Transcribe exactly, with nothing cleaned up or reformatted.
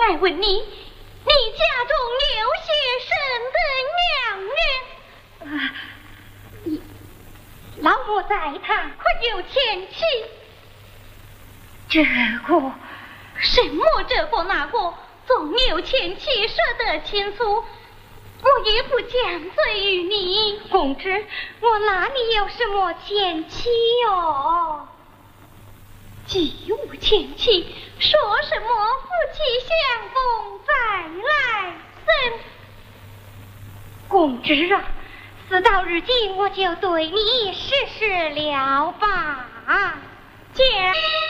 爱问你，你家中有些甚的娘人？啊，你老母在堂，可有前妻？这个什么这个那个，总有前妻舍得倾诉，我也不讲罪于你。公子，我哪里有什么前妻哟？既无前妻，说什么夫妻相逢再来生？公子啊，事到如今，我就对你实施了吧。讲。